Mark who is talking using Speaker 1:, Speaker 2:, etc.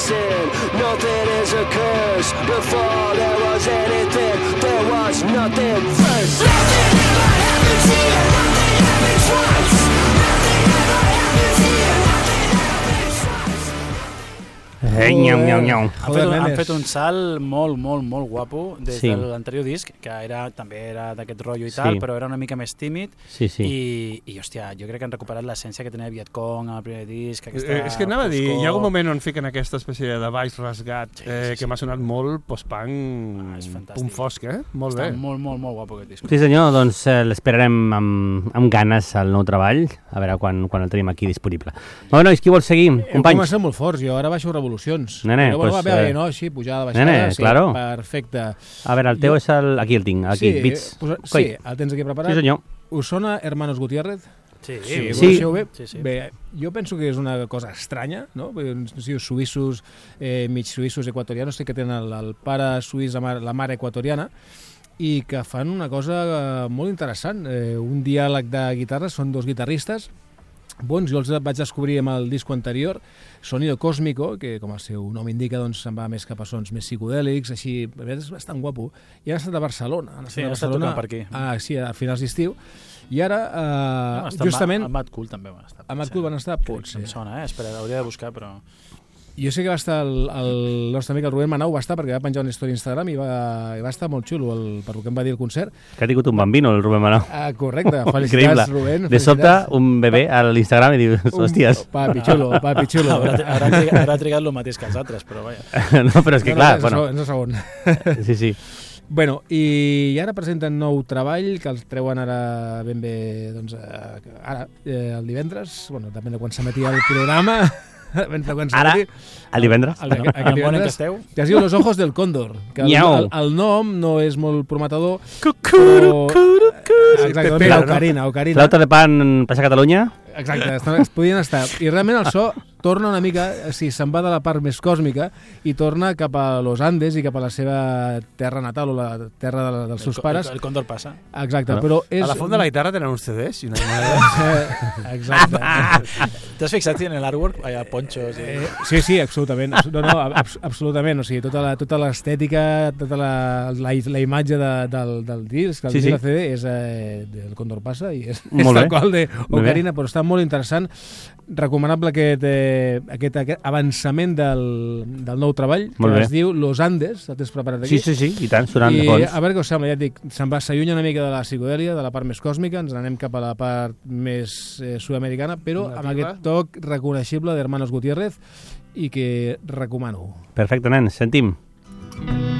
Speaker 1: sin. Nothing is a curse. Before there was anything, there was nothing first. Nothing ever happened to you. Nothing happened twice. Nothing ever happened to you. Nothing happened twice.
Speaker 2: Han fet un salt molt guapo des de l'anterior disc, que també era d'aquest rotllo i tal, però era una mica més tímid. I hòstia, jo crec que han recuperat l'essència que tenia Vietcong al primer disc.
Speaker 3: És que anava a dir, hi ha algun moment on fiquen aquesta espècie de baix rasgat que m'ha sonat molt post-punk, punt fosc, Molt bé.
Speaker 2: Està molt guapo aquest disc.
Speaker 4: Sí senyor, doncs l'esperarem amb ganes al nou treball, a veure quan el tenim aquí disponible. Bueno, nois, qui vol seguir? Companys?
Speaker 5: Hem començat molt forts, jo ara baixo revolucions.
Speaker 4: Nene,
Speaker 5: però,
Speaker 4: pues...
Speaker 5: no, així, pujada, baixada,
Speaker 4: nene,
Speaker 5: sí,
Speaker 4: claro.
Speaker 5: Perfecte.
Speaker 4: A veure, el teu és el... Aquí el tinc, aquí, Beats.
Speaker 5: Sí, el tens aquí preparat.
Speaker 4: Sí senyor.
Speaker 5: Us sona Hermanos Gutiérrez?
Speaker 2: Sí.
Speaker 5: Bé, jo penso que és una cosa estranya, no? Suïssos, mig suïssos equatorianos, que tenen el pare suís, la mare equatoriana, i que fan una cosa molt interessant. Un diàleg de guitarres, són dos guitarristes bons, jo els vaig descobrir amb el disco anterior, Sonido Cósmico, que com el seu nom indica doncs se'n va més cap a sons més psicodèlics, així, és bastant guapo, i han estat a Barcelona.
Speaker 2: Sí, han estat tocant per aquí.
Speaker 5: Sí, a finals d'estiu, i ara, justament...
Speaker 2: A Mad Cool també van estar.
Speaker 5: A Mad Cool van estar? Potser.
Speaker 2: Em sona, espera, hauria de buscar, però...
Speaker 5: Jo sé que va estar el nostre amic el Rubén Manau, va estar perquè va penjar una història a Instagram i va estar molt xulo per el que em va dir el concert.
Speaker 4: Que ha tingut un bambino, el Rubén Manau.
Speaker 5: Correcte, felicitats, Rubén.
Speaker 4: De sobte, un bebè a l'Instagram i dius, hòsties.
Speaker 5: Papi xulo.
Speaker 2: Haurà trigat el mateix que els altres, però vaja.
Speaker 4: No, però és que clar, bueno.
Speaker 5: És el segon.
Speaker 4: Sí.
Speaker 5: Bueno, i ara presenten nou treball que els treuen ara ben bé, doncs, el divendres, bueno, depèn de quan s'emetia el programa.
Speaker 4: Ara, el divendres.
Speaker 5: Que es diu Los Ojos del Cóndor, que el nom no és molt prometedor, però... Exacte, Ocarina.
Speaker 4: Flauta de pan passa a Catalunya.
Speaker 5: Exacte, es podien estar. I realment el so torna una mica, se'n va de la part més còsmica i torna cap a los Andes i cap a la seva terra natal o la terra dels seus pares.
Speaker 2: El Cóndor passa.
Speaker 5: Exacte, però és...
Speaker 3: A la font de la guitarra tenen uns CDs i una
Speaker 5: Exacte.
Speaker 2: T'has fixat en l'artwork? Allà, ponxos...
Speaker 5: Sí, absolutament. Absolutament. O sigui, tota l'estètica, tota la imatge del disc, del CD és del Cóndor passa i és tal qual d'Ocarina, però està molt interessant. Recomanable aquest avançament del nou treball, que es diu Los Andes, el tens preparat aquí.
Speaker 4: Sí, i tant, sonant de fons.
Speaker 5: A veure què us sembla, ja et dic, s'allunya una mica de la psicodèlia, de la part més còsmica, ens anem cap a la part més sud-americana, però amb aquest toc reconeixible d'Hermanos Gutiérrez i que recomano.
Speaker 4: Perfecte, nen, sentim.